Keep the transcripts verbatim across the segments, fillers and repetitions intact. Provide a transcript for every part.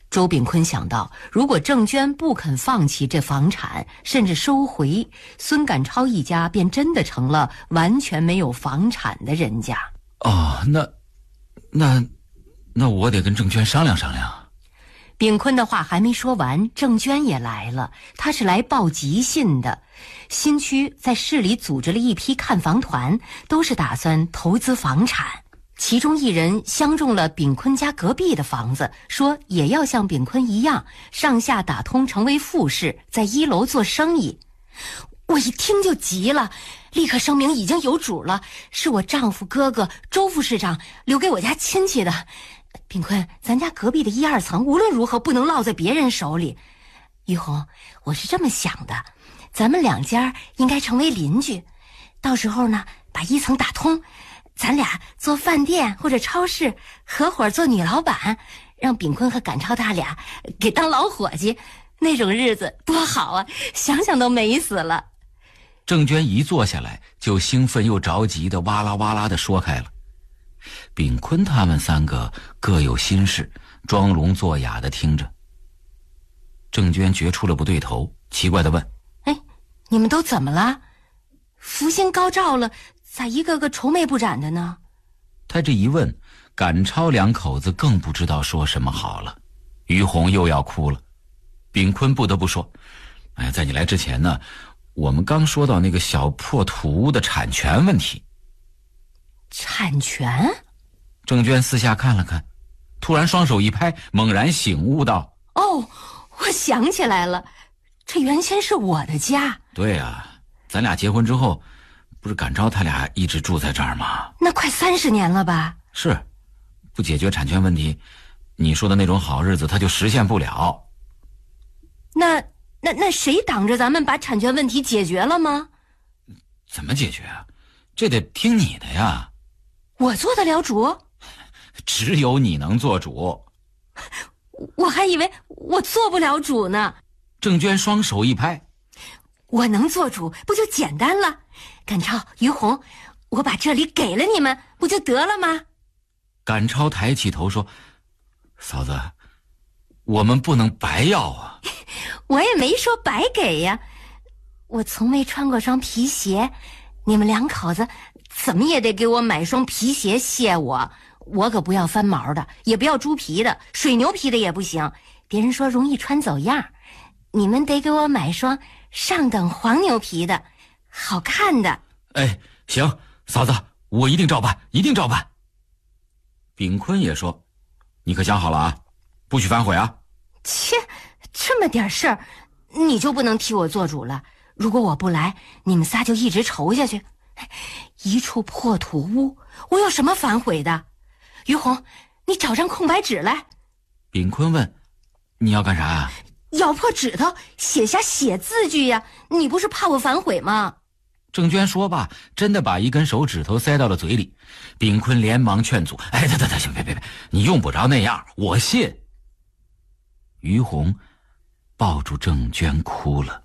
周炳坤想到，如果郑娟不肯放弃这房产，甚至收回，孙赶超一家便真的成了完全没有房产的人家。 哦，那那那我得跟郑娟商量商量。 炳坤的话还没说完，郑娟也来了，她是来报急信的。新区在市里组织了一批看房团，都是打算投资房产。其中一人相中了炳坤家隔壁的房子，说也要像炳坤一样上下打通，成为复式，在一楼做生意。我一听就急了，立刻声明已经有主了，是我丈夫哥哥周副市长留给我家亲戚的。炳坤，咱家隔壁的一二层无论如何不能落在别人手里。于红，我是这么想的，咱们两家应该成为邻居，到时候呢把一层打通，咱俩做饭店或者超市，合伙做女老板，让炳坤和赶超他俩给当老伙计，那种日子多好啊，想想都美死了。 郑娟一坐下来就兴奋又着急的哇啦哇啦的说开了。炳坤他们三个各有心事，装聋作哑的听着。郑娟觉出了不对头，奇怪的问： 哎，你们都怎么了？福星高照了，咋一个个愁眉不展的呢？ 他这一问，赶超两口子更不知道说什么好了。于红又要哭了。炳坤不得不说：哎，在你来之前呢，我们刚说到那个小破土屋的产权问题。 产权？ 郑娟四下看了看，突然双手一拍，猛然醒悟道： 哦，我想起来了，这原先是我的家。 对啊，咱俩结婚之后不是赶超他俩一直住在这儿吗？ 那快三十年了吧？ 是，不解决产权问题，你说的那种好日子他就实现不了。 那那那谁挡着咱们把产权问题解决了吗？ 怎么解决啊？这得听你的呀。 我做得了主？ 只有你能做主。 我还以为我做不了主呢。 郑娟双手一拍： 我能做主不就简单了？赶超、于红，我把这里给了你们不就得了吗？ 赶超抬起头说：嫂子，我们不能白要啊。 我也没说白给呀，我从没穿过双皮鞋，你们两口子怎么也得给我买双皮鞋谢我。我可不要翻毛的，也不要猪皮的，水牛皮的也不行，别人说容易穿走样。你们得给我买双上等黄牛皮的，好看的。 哎，行，嫂子，我一定照办，一定照办。炳坤也说：你可想好了啊，不许反悔啊。 切，这么点事儿你就不能替我做主了？如果我不来，你们仨就一直愁下去。一处破土屋，我有什么反悔的？于红，你找张空白纸来。 炳坤问：你要干啥啊？ 咬破指头写下写字句呀，你不是怕我反悔吗？ 郑娟说罢，真的把一根手指头塞到了嘴里。炳坤连忙劝阻：哎，等等等，行，别别别，你用不着那样，我信。于红抱住郑娟哭了。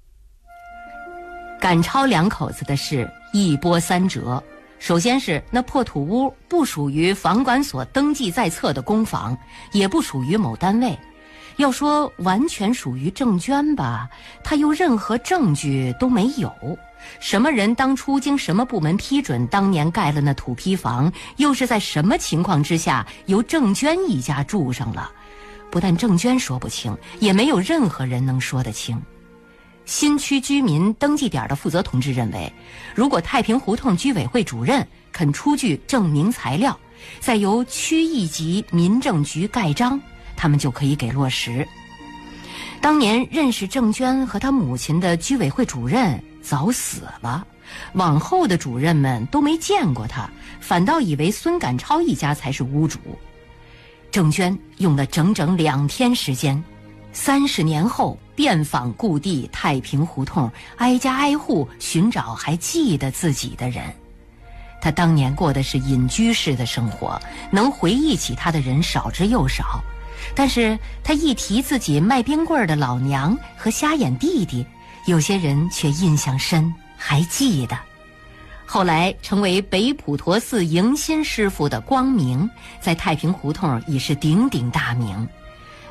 赶超两口子的事一波三折。首先是那破土屋不属于房管所登记在册的公房，也不属于某单位。要说完全属于郑娟吧，她又任何证据都没有。什么人当初经什么部门批准当年盖了那土坯房，又是在什么情况之下由郑娟一家住上了？不但郑娟说不清，也没有任何人能说得清。新区居民登记点的负责同志认为，如果太平胡同居委会主任肯出具证明材料，再由区一级民政局盖章，他们就可以给落实。当年认识郑娟和她母亲的居委会主任早死了，往后的主任们都没见过他，反倒以为孙赶超一家才是屋主。郑娟用了整整两天时间，三十年后遍访故地太平胡同，挨家挨户寻找还记得自己的人。他当年过的是隐居式的生活，能回忆起他的人少之又少。但是他一提自己卖冰棍的老娘和瞎眼弟弟，有些人却印象深，还记得。后来成为北普陀寺迎新师傅的光明，在太平胡同已是鼎鼎大名。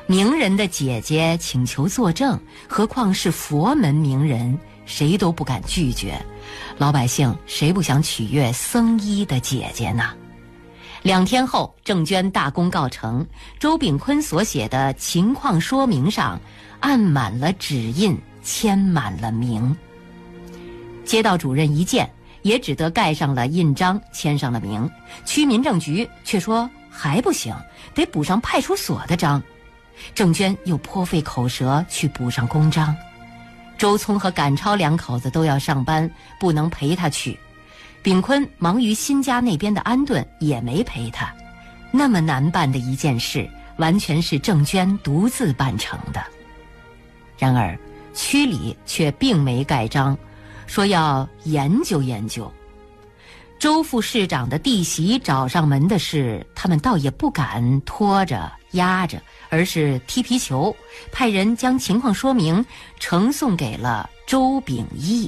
名人的姐姐请求作证，何况是佛门名人，谁都不敢拒绝。老百姓谁不想取悦僧医的姐姐呢？两天后，郑娟大功告成，周炳坤所写的情况说明上按满了指印，签满了名。街道主任一见，也只得盖上了印章，签上了名。区民政局却说还不行，得补上派出所的章。郑娟又颇费口舌去补上公章。周聪和赶超两口子都要上班，不能陪他去。炳坤忙于新家那边的安顿，也没陪他。那么难办的一件事，完全是郑娟独自办成的。然而区里却并没盖章，说要研究研究。周副市长的弟媳找上门的事，他们倒也不敢拖着压着，而是踢皮球，派人将情况说明呈送给了周秉义。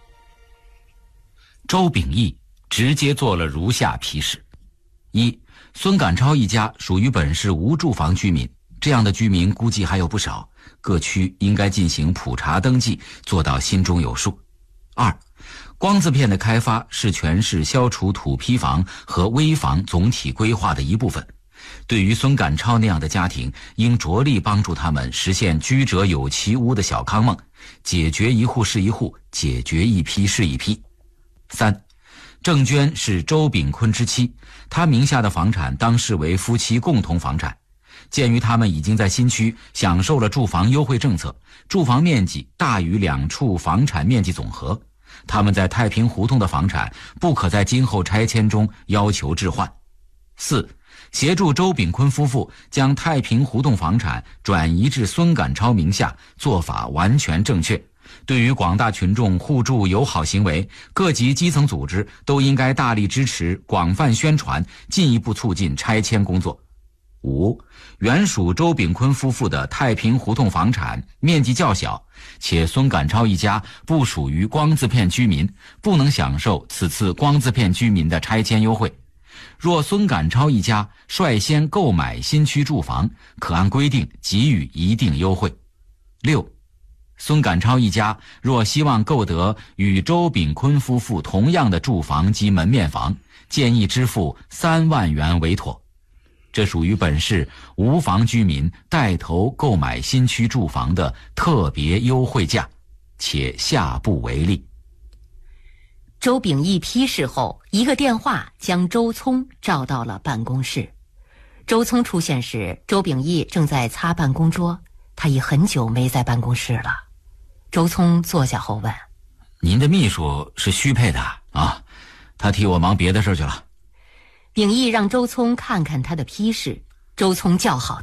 周秉义直接做了如下批示：一、孙赶超一家属于本市无住房居民，这样的居民估计还有不少，各区应该进行普查登记，做到心中有数。二、光字片的开发是全市消除土坯房和危房总体规划的一部分，对于孙赶超那样的家庭，应着力帮助他们实现居者有其屋的小康梦，解决一户是一户，解决一批是一批。三、郑娟是周炳坤之妻，她名下的房产当视为夫妻共同房产。鉴于他们已经在新区享受了住房优惠政策，住房面积大于两处房产面积总和，他们在太平胡同的房产不可在今后拆迁中要求置换。四、协助周炳坤夫妇将太平胡同房产转移至孙赶超名下，做法完全正确。对于广大群众互助友好行为，各级基层组织都应该大力支持，广泛宣传，进一步促进拆迁工作。五、原属周炳坤夫妇的太平胡同房产面积较小，且孙赶超一家不属于光字片居民，不能享受此次光字片居民的拆迁优惠。若孙赶超一家率先购买新区住房，可按规定给予一定优惠。六、孙赶超一家若希望购得与周炳坤夫妇同样的住房及门面房，建议支付三万元为妥。这属于本市无房居民带头购买新区住房的特别优惠价，且下不为例。 周秉义批示后，一个电话将周聪召到了办公室。周聪出现时，周秉义正在擦办公桌，他已很久没在办公室了。周聪坐下后问： 您的秘书是徐配的啊？他替我忙别的事去了。 秉义让周聪看看他的批示，周聪叫好